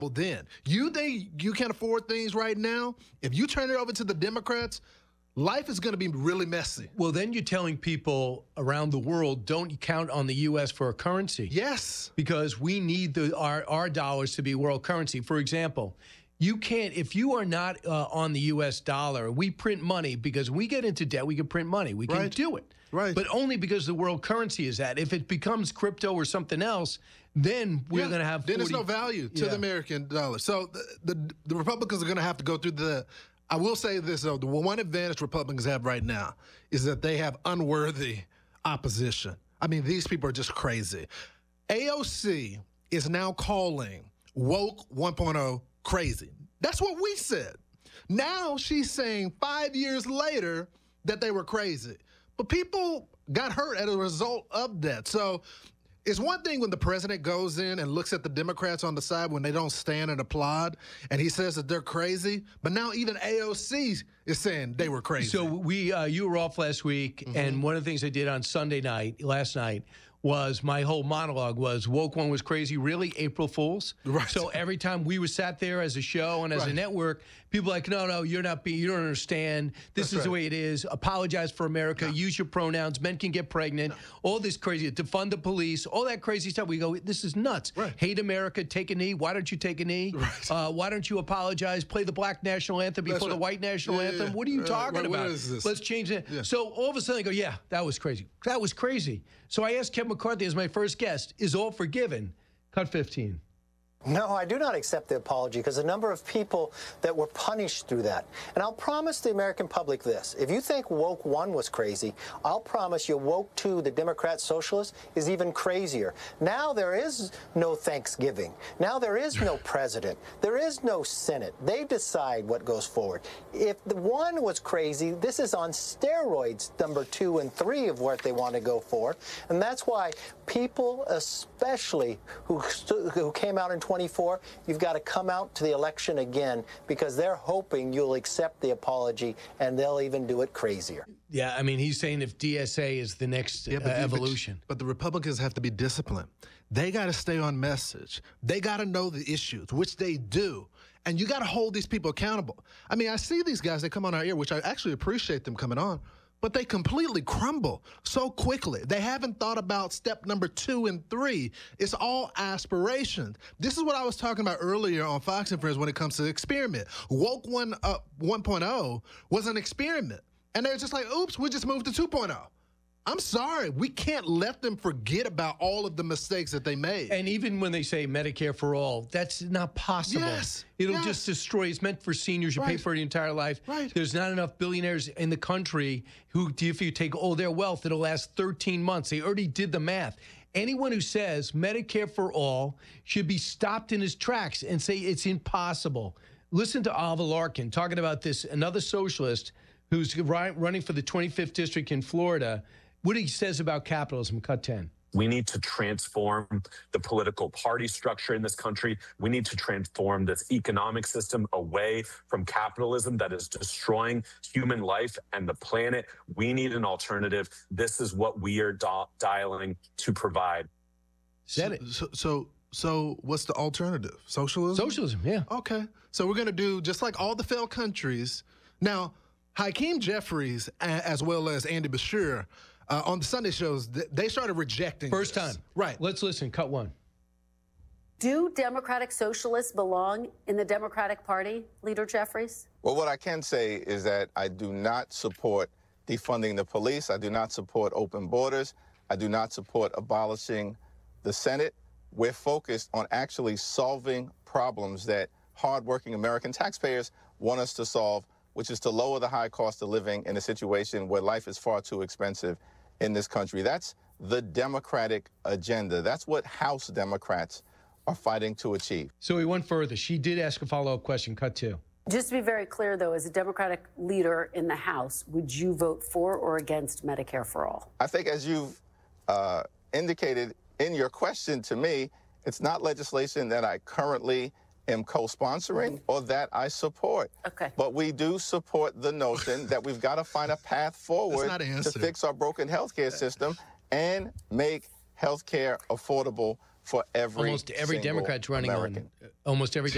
Well, then, you think you can afford things right now? If you turn it over to the Democrats, life is going to be really messy. Well, then you're telling people around the world, don't count on the U.S. for a currency. Yes. Because we need our dollars to be world currency. For example, you can't, if you are not on the U.S. dollar, we print money because when we get into debt, we can print money. We can do it. Right. But only because the world currency is that. If it becomes crypto or something else, then we're going to have 40, then there's no value to the American dollar. So the Republicans are going to have to go through the. I will say this, though. The one advantage Republicans have right now is that they have unworthy opposition. I mean, these people are just crazy. AOC is now calling woke 1.0 crazy. That's what we said. Now she's saying 5 years later that they were crazy. But people got hurt as a result of that. So it's one thing when the president goes in and looks at the Democrats on the side when they don't stand and applaud, and he says that they're crazy. But now even AOC is saying they were crazy. So you were off last week, and one of the things I did on last night, was my whole monologue was woke one was crazy. Really, April Fools. Right. So every time we sat there as a show and as a network, people were like, no, you don't understand. This is the way it is. Apologize for America. Use your pronouns. Men can get pregnant. All this crazy. Defund the police. All that crazy stuff. We go, this is nuts. Right. Hate America. Take a knee. Why don't you take a knee? Right. Why don't you apologize? Play the black national anthem before the white national anthem. What are you talking about? What is this? Let's change it. Yeah. So all of a sudden I go, yeah, that was crazy. That was crazy. So I asked Kevin McCarthy as my first guest, is all forgiven? Cut 15. No, I do not accept the apology because the number of people that were punished through that. And I'll promise the American public this. If you think woke 1 was crazy, I'll promise you woke 2, the Democrat socialist, is even crazier. Now there is no Thanksgiving. Now there is no president. There is no Senate. They decide what goes forward. If the 1 was crazy, this is on steroids, number 2 and 3 of what they want to go for. And that's why people, especially who came out in 24, you've got to come out to the election again because they're hoping you'll accept the apology and they'll even do it crazier. Yeah, I mean, he's saying if DSA is the next evolution. But the Republicans have to be disciplined. They got to stay on message. They got to know the issues, which they do. And you got to hold these people accountable. I mean, I see these guys, they come on our air, which I actually appreciate them coming on, but they completely crumble so quickly. They haven't thought about step number 2 and 3. It's all aspirations. This is what I was talking about earlier on Fox and Friends when it comes to the experiment. Woke 1.0 was an experiment. And they're just like, oops, we just moved to 2.0. I'm sorry. We can't let them forget about all of the mistakes that they made. And even when they say Medicare for all, that's not possible. Yes. It'll just destroy. It's meant for seniors. You pay for it the entire life. Right. There's not enough billionaires in the country who, if you take all their wealth, it'll last 13 months. They already did the math. Anyone who says Medicare for all should be stopped in his tracks and say it's impossible. Listen to Alva Larkin talking about this, another socialist who's running for the 25th district in Florida. What he says about capitalism, cut 10. We need to transform the political party structure in this country. We need to transform this economic system away from capitalism that is destroying human life and the planet. We need an alternative. This is what we are dialing to provide. Said it. So what's the alternative? Socialism? Socialism, yeah. Okay. So we're going to do just like all the failed countries. Now, Hakeem Jeffries, as well as Andy Beshear, on the Sunday shows, they started rejecting First this. time. Right. Let's listen. Cut 1. Do Democratic socialists belong in the Democratic Party, Leader Jeffries? Well, what I can say is that I do not support defunding the police. I do not support open borders. I do not support abolishing the Senate. We're focused on actually solving problems that hardworking American taxpayers want us to solve, which is to lower the high cost of living in a situation where life is far too expensive in this country. That's the Democratic agenda. That's what House Democrats are fighting to achieve. So he went further. She did ask a follow-up question. Cut 2. Just to be very clear, though, as a Democratic leader in the House, would you vote for or against Medicare for all? I think as you've indicated in your question to me, it's not legislation that I currently am co-sponsoring or that I support. Okay. But we do support the notion that we've got to find a path forward to fix our broken healthcare system and make healthcare affordable for almost every Democrat's running American. on almost every